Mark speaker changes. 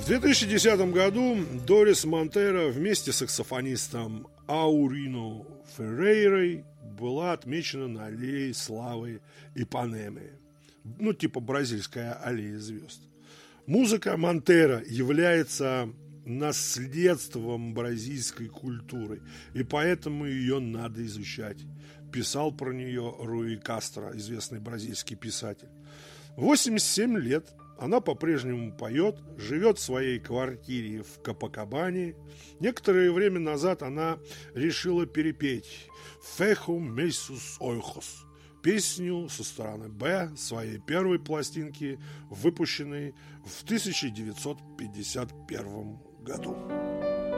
Speaker 1: В 2010 году Дорис Монтейро вместе с саксофонистом Аурино Феррейрой была отмечена на аллее славы Ипанемы. Типа бразильская аллея звезд. Музыка Монтейро является наследством бразильской культуры, и поэтому ее надо изучать. Писал про нее Руи Кастро, известный бразильский писатель. 87 лет она по-прежнему поет, живет в своей квартире в Копакабане. Некоторое время назад она решила перепеть «Fecho meus ojos», песню со стороны «Б» своей первой пластинки, выпущенной в 1951 году.